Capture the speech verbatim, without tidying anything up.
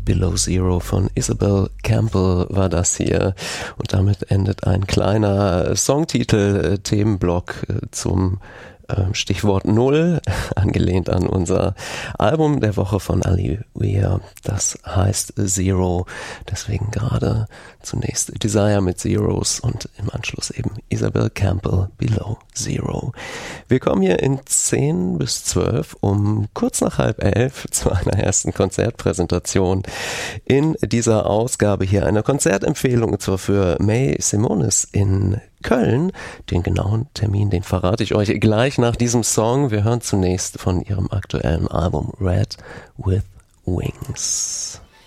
Below Zero von Isabel Campbell war das hier. Und damit endet ein kleiner Songtitel-Themenblock zum Stichwort Null, angelehnt an unser Album der Woche von Ali Weir. Das heißt Zero. Deswegen gerade zunächst Desire mit Zeros und im Anschluss eben Isabel Campbell Below Zero. Wir kommen hier in zehn bis zwölf um kurz nach halb elf zu einer ersten Konzertpräsentation. In dieser Ausgabe hier eine Konzertempfehlung, und zwar für May Simonis in Köln. Den genauen Termin, den verrate ich euch gleich nach diesem Song. Wir hören zunächst von ihrem aktuellen Album Red with Wings.